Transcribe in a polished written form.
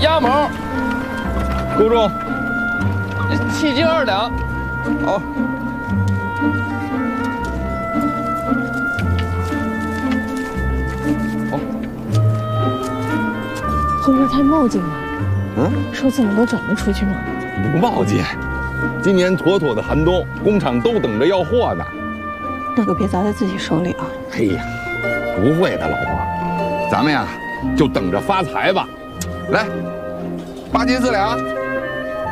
鸭毛， 多重 7斤2两。 好。 会不会太冒进了？ 嗯， 说这么多转不出去吗？ 不冒进，今年妥妥的寒冬，工厂都等着要货呢。 那可别砸在自己手里啊！ 哎呀，不会的，老婆，咱们呀就等着发财吧。来，8斤4两。